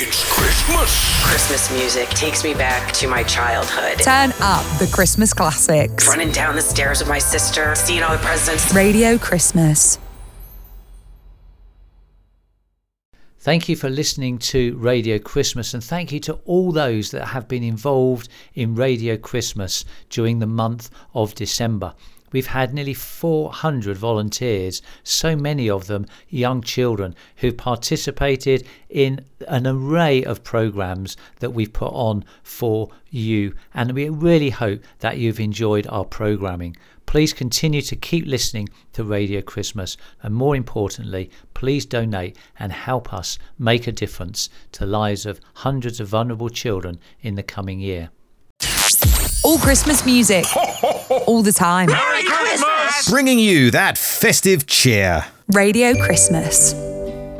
It's Christmas. Christmas music takes me back to my childhood. Turn up the Christmas classics. Running down the stairs with my sister, seeing all the presents. Radio Christmas. Thank you for listening to Radio Christmas, and thank you to all those that have been involved in Radio Christmas during the month of December. We've had nearly 400 volunteers, so many of them young children, who've participated in an array of programmes that we've put on for you, and we really hope that you've enjoyed our programming. Please continue to keep listening to Radio Christmas, and more importantly, please donate and help us make a difference to the lives of hundreds of vulnerable children in the coming year. All Christmas music, all the time. Merry Christmas! Bringing you that festive cheer. Radio Christmas.